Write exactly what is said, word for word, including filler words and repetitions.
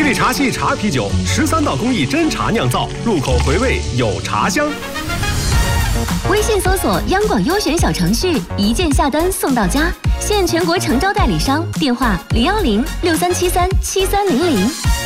利茶系茶啤酒，十三道工艺真茶酿造，入口回味有茶香。 微信搜索央广优选小程序，一键下单送到家，现全国诚招代理商，电话零幺零六三七三七三零零。